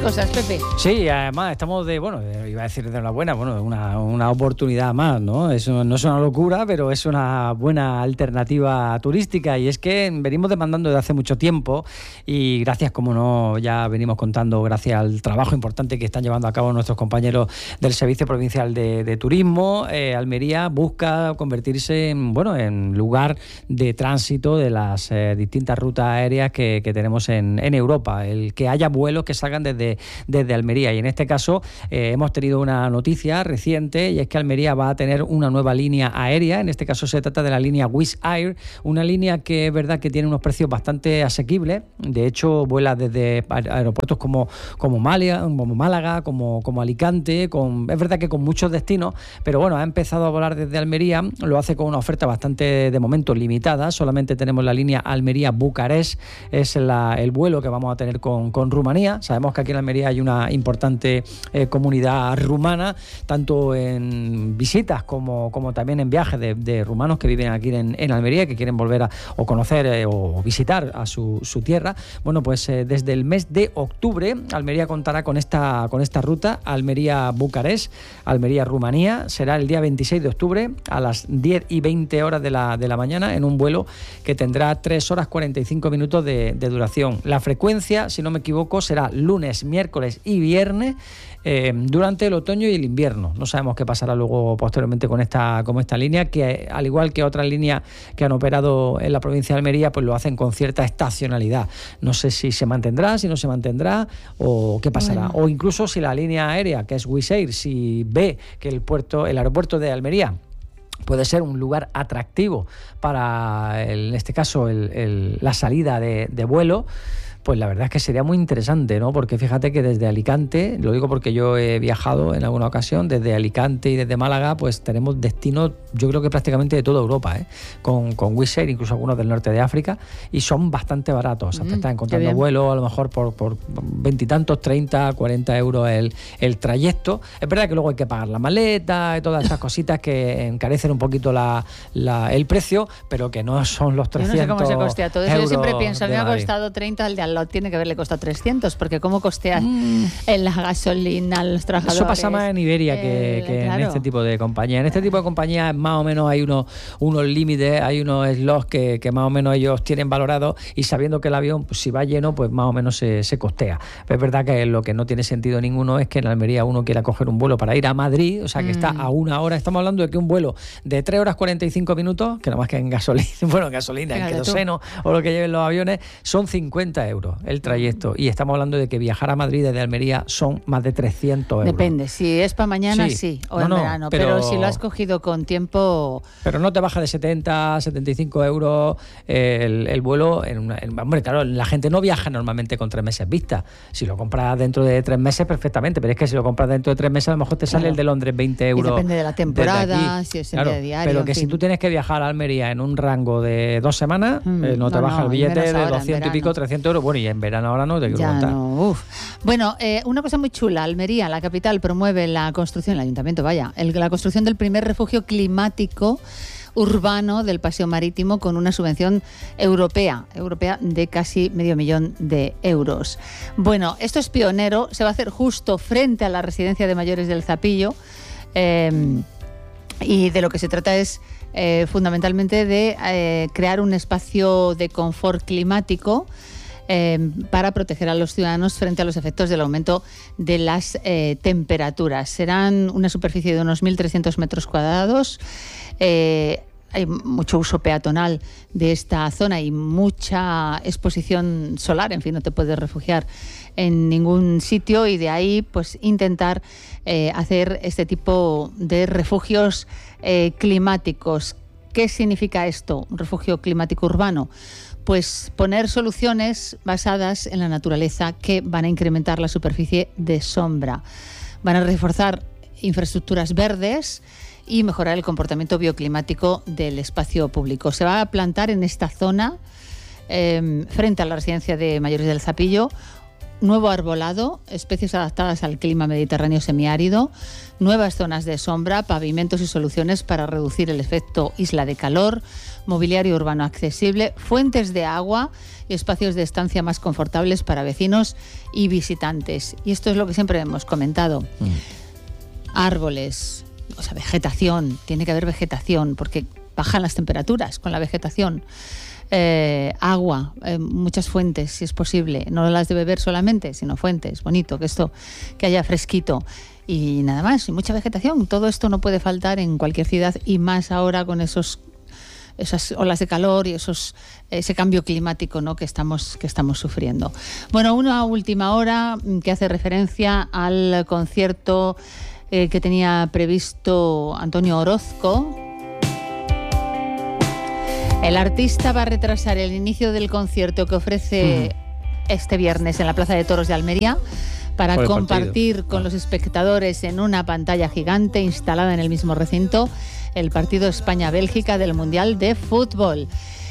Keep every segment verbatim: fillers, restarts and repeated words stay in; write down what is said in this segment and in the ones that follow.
cosas, Pepe. Sí, además estamos de, bueno, iba a decir de una buena, bueno, una, una oportunidad más, ¿no? Eso no es una locura, pero es una buena alternativa turística, y es que venimos demandando desde hace mucho tiempo, y gracias, como no, ya venimos contando, gracias al trabajo importante que están llevando a cabo nuestros compañeros del Servicio Provincial de, de Turismo, eh, Almería busca convertirse en, bueno, en lugar de tránsito de las eh, distintas rutas aéreas que, que tenemos en, en Europa, el que haya vuelos que salgan desde, desde Almería. Y en este caso eh, hemos tenido una noticia reciente, y es que Almería va a tener una nueva línea aérea. En este caso se trata de la línea Wizz Air, una línea que es verdad que tiene unos precios bastante asequibles. De hecho, vuela desde aeropuertos como, como, Málaga, como Málaga, como, como Alicante, con, es verdad que con muchos destinos, pero bueno, ha empezado a volar desde Almería, lo hace con una oferta bastante, de momento, limitada. Solamente tenemos la línea Almería-Bucarest, es la, el vuelo que vamos a tener con, con Rumanía. Sabemos que aquí en Almería hay una importante eh, comunidad rumana, tanto en visitas como, como también en viajes de, de rumanos que viven aquí en, en Almería, que quieren volver a o conocer eh, o visitar a su, su tierra. Bueno, pues eh, desde el mes de octubre Almería contará con esta, con esta ruta, Almería-Bucarest, Almería-Rumanía. Será el día veintiséis de octubre a las diez y veinte horas de la, de la mañana, en un vuelo que tendrá tres horas cuarenta y cinco minutos de, de duración. La frecuencia, si no me equivoco, será lunes, miércoles y viernes eh, durante el otoño y el invierno. No sabemos qué pasará luego posteriormente con esta, con esta línea, que al igual que otras líneas que han operado en la provincia de Almería, pues lo hacen con cierta estacionalidad. No sé si se mantendrá, si no se mantendrá, o qué pasará. Bueno. O incluso si la línea aérea, que es Wizz Air, si ve que el puerto, el aeropuerto de Almería puede ser un lugar atractivo para, el, en este caso, el, el, la salida de, de vuelo, pues la verdad es que sería muy interesante, ¿no? Porque fíjate que desde Alicante, lo digo porque yo he viajado en alguna ocasión, desde Alicante y desde Málaga, pues tenemos destinos, yo creo que prácticamente de toda Europa, ¿eh? Con, con Wizz Air, incluso algunos del norte de África, y son bastante baratos. O sea, mm, te estás encontrando vuelos a lo mejor por por veintitantos, treinta, cuarenta euros el, el trayecto. Es verdad que luego hay que pagar la maleta y todas estas cositas que encarecen un poquito la, la, el precio, pero que no son los trescientos. Yo no sé cómo se costea todo eso. Yo siempre pienso, me ha Madrid. costado treinta al de al lado, tiene que haberle costado trescientos, porque cómo costeas mm. en la gasolina, los trabajadores. Eso pasa más en Iberia que, eh, que claro. en este tipo de compañías. En este tipo de compañías más o menos hay unos, unos límites, hay unos slots que, que más o menos ellos tienen valorados, y sabiendo que el avión, pues, si va lleno, pues más o menos se, se costea. Pero es verdad que lo que no tiene sentido ninguno es que en Almería uno quiera coger un vuelo para ir a Madrid, o sea que mm. está a una hora. Estamos hablando de que un vuelo de tres horas cuarenta y cinco minutos, que nada más que en gasolina, bueno, en gasolina, en queroseno o lo que lleven los aviones, son cincuenta euros el trayecto. Y estamos hablando de que viajar a Madrid desde Almería son más de trescientos euros. Depende, si es para mañana, sí, sí o no, en no, verano, pero, pero si lo has cogido con tiempo... Pero no te baja de setenta, setenta y cinco euros el, el vuelo. En una, en, hombre, claro, la gente no viaja normalmente con tres meses vista. Si lo compras dentro de tres meses, perfectamente, pero es que si lo compras dentro de tres meses, a lo mejor te sale claro. el de Londres veinte euros. Y depende de la temporada, si es el claro, día diario. Pero que en si fin. tú tienes que viajar a Almería en un rango de dos semanas, mm, eh, no, no te baja no, el billete de ahora, doscientos y pico, trescientos euros. Bueno, y en verano ahora no te quiero ya contar. No, uf. Bueno, eh, una cosa muy chula, Almería, la capital, promueve la construcción, el ayuntamiento, vaya, el, la construcción del primer refugio climático urbano del Paseo Marítimo, con una subvención europea, europea de casi medio millón de euros. Bueno, esto es pionero, se va a hacer justo frente a la residencia de mayores del Zapillo, eh, y de lo que se trata es eh, fundamentalmente de eh, crear un espacio de confort climático Eh, para proteger a los ciudadanos frente a los efectos del aumento de las eh, temperaturas. Serán una superficie de unos mil trescientos metros cuadrados. Eh, hay mucho uso peatonal de esta zona y mucha exposición solar. En fin, no te puedes refugiar en ningún sitio, y de ahí pues intentar eh, hacer este tipo de refugios eh, climáticos. ¿Qué significa esto? Un refugio climático urbano. Pues poner soluciones basadas en la naturaleza que van a incrementar la superficie de sombra. Van a reforzar infraestructuras verdes y mejorar el comportamiento bioclimático del espacio público. Se va a plantar en esta zona, eh, frente a la residencia de mayores del Zapillo, nuevo arbolado, especies adaptadas al clima mediterráneo semiárido, nuevas zonas de sombra, pavimentos y soluciones para reducir el efecto isla de calor, mobiliario urbano accesible, fuentes de agua y espacios de estancia más confortables para vecinos y visitantes. Y esto es lo que siempre hemos comentado. Mm. Árboles, o sea, vegetación, tiene que haber vegetación porque bajan las temperaturas con la vegetación. Eh, agua, eh, muchas fuentes si es posible, no las de beber solamente, sino fuentes, bonito, que esto, que haya fresquito y nada más, y mucha vegetación. Todo esto no puede faltar en cualquier ciudad y más ahora con esos esas olas de calor y esos ese cambio climático, ¿no?, que estamos que estamos sufriendo. Bueno, una última hora que hace referencia al concierto eh, que tenía previsto Antonio Orozco. El artista va a retrasar el inicio del concierto que ofrece mm. este viernes en la Plaza de Toros de Almería para compartir partido. con los espectadores en una pantalla gigante instalada en el mismo recinto el partido España-Bélgica del Mundial de Fútbol.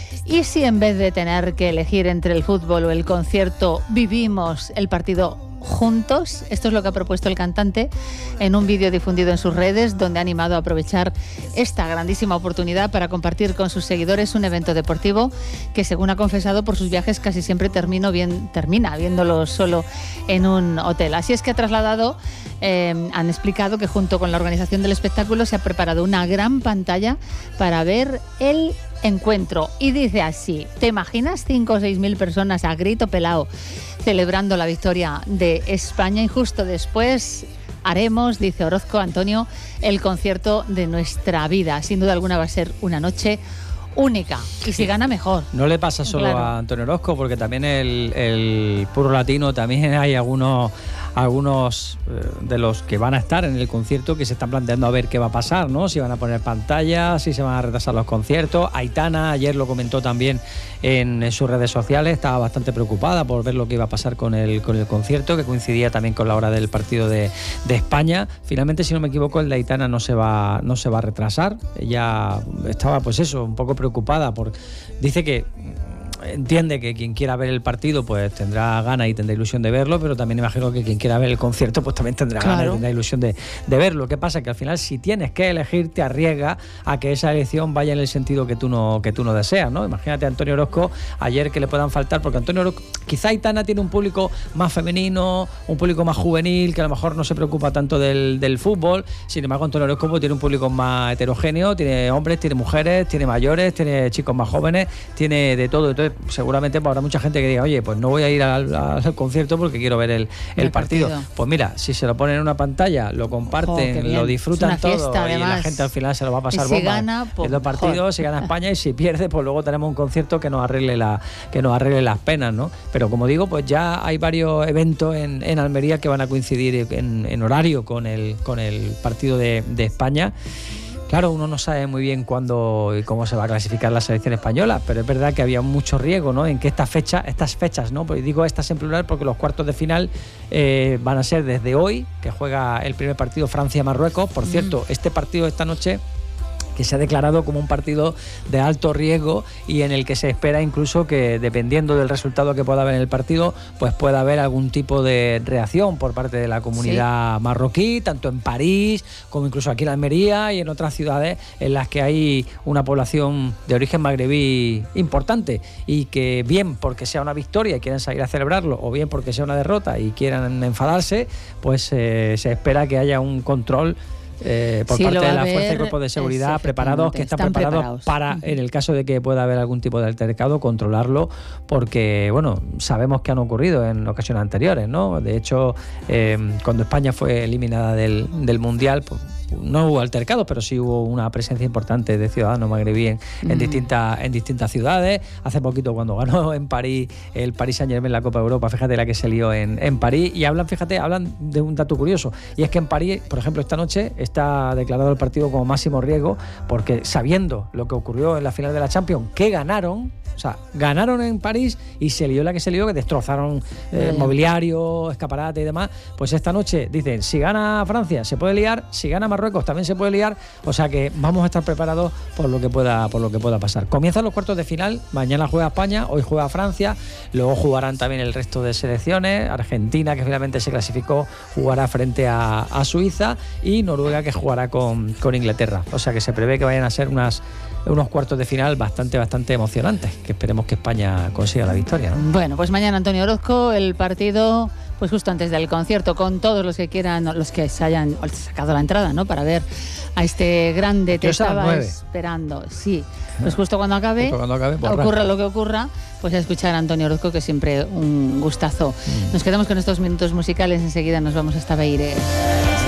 Y si en vez de tener que elegir entre el fútbol o el concierto vivimos el partido juntos, esto es lo que ha propuesto el cantante en un vídeo difundido en sus redes, donde ha animado a aprovechar esta grandísima oportunidad para compartir con sus seguidores un evento deportivo que, según ha confesado, por sus viajes casi siempre termino bien, termina viéndolo solo en un hotel. Así es que ha trasladado, eh, han explicado que junto con la organización del espectáculo se ha preparado una gran pantalla para ver el encuentro. Y dice así: ¿te imaginas cinco o seis mil personas a grito pelado celebrando la victoria de España? Y justo después haremos, dice Orozco Antonio, el concierto de nuestra vida. Sin duda alguna va a ser una noche única. Y si gana, mejor. No le pasa solo claro. a Antonio Orozco, porque también el, el puro latino, también hay algunos algunos eh, de los que van a estar en el concierto que se están planteando a ver qué va a pasar, ¿no? Si van a poner pantallas, si se van a retrasar los conciertos. Aitana ayer lo comentó también en, en sus redes sociales, estaba bastante preocupada por ver lo que iba a pasar con el, con el concierto, que coincidía también con la hora del partido de, de España. Finalmente, si no me equivoco, el de Aitana no se va, no se va a retrasar. Ella estaba, pues eso, un poco preocupada por... Dice que entiende que quien quiera ver el partido pues tendrá ganas y tendrá ilusión de verlo, pero también imagino que quien quiera ver el concierto pues también tendrá claro. ganas y tendrá ilusión de, de verlo. ¿Qué pasa? Que al final, si tienes que elegir, te arriesgas a que esa elección vaya en el sentido que tú no, que tú no deseas, ¿no? Imagínate a Antonio Orozco ayer, que le puedan faltar, porque Antonio Orozco, quizá Aitana tiene un público más femenino, un público más juvenil, que a lo mejor no se preocupa tanto del, del fútbol. Sin embargo, Antonio Orozco pues tiene un público más heterogéneo, tiene hombres, tiene mujeres, tiene mayores, tiene chicos más jóvenes, tiene de todo. Entonces, seguramente pues, habrá mucha gente que diga, oye, pues no voy a ir al, al concierto porque quiero ver el, el, el partido. partido. Pues mira, si se lo ponen en una pantalla, lo comparten, oh, lo disfrutan todo y además. La gente al final se lo va a pasar bomba. Si gana, pues, en los partidos, joder. Si gana España, y si pierde, pues luego tenemos un concierto que nos arregle la, que nos arregle las penas, ¿no? Pero como digo, pues ya hay varios eventos en, en Almería que van a coincidir en, en horario con el, con el partido de, de España. Claro, uno no sabe muy bien cuándo y cómo se va a clasificar la selección española, pero es verdad que había mucho riesgo, ¿no?, en que esta fecha, estas fechas, ¿no? Pues digo estas en plural porque los cuartos de final eh, van a ser desde hoy, que juega el primer partido Francia-Marruecos. Por mm. cierto, este partido de esta noche, que se ha declarado como un partido de alto riesgo y en el que se espera incluso que, dependiendo del resultado que pueda haber en el partido, pues pueda haber algún tipo de reacción por parte de la comunidad sí. marroquí, tanto en París como incluso aquí en Almería y en otras ciudades en las que hay una población de origen magrebí importante, y que bien porque sea una victoria y quieran salir a celebrarlo, o bien porque sea una derrota y quieran enfadarse, pues eh, se espera que haya un control Eh, por sí, parte de la Fuerza y Cuerpos de Seguridad preparados, que están, están preparados, preparados para, en el caso de que pueda haber algún tipo de altercado, controlarlo, porque bueno, sabemos que han ocurrido en ocasiones anteriores, ¿no? De hecho, eh, cuando España fue eliminada del, del Mundial, pues no hubo altercados, pero sí hubo una presencia importante de ciudadanos magrebíes en, en, mm. distintas, en distintas ciudades. Hace poquito, cuando ganó en París el Paris Saint-Germain la Copa de Europa, fíjate la que se lió en, en París, y hablan, fíjate, hablan de un dato curioso, y es que en París, por ejemplo, esta noche está declarado el partido como máximo riesgo, porque sabiendo lo que ocurrió en la final de la Champions, que ganaron, o sea, ganaron en París y se lió la que se lió, que destrozaron eh, mobiliario, escaparate y demás, pues esta noche dicen, si gana Francia se puede liar, si gana Marruecos también se puede liar, o sea que vamos a estar preparados por lo que pueda, por lo que pueda pasar. Comienzan los cuartos de final, mañana juega España, hoy juega Francia, luego jugarán también el resto de selecciones. Argentina, que finalmente se clasificó, jugará frente a, a Suiza, y Noruega, que jugará con, con Inglaterra. O sea que se prevé que vayan a ser unas unos cuartos de final bastante, bastante emocionantes, que esperemos que España consiga la victoria, ¿no? Bueno, pues mañana, Antonio Orozco, el partido, pues justo antes del concierto, con todos los que quieran, los que se hayan sacado la entrada, ¿no? Para ver a este grande, te estaba esperando. Sí, pues justo cuando acabe, justo cuando acabe ocurra lo que ocurra, pues a escuchar a Antonio Orozco, que siempre un gustazo. Mm. Nos quedamos con estos minutos musicales, enseguida nos vamos hasta Beire.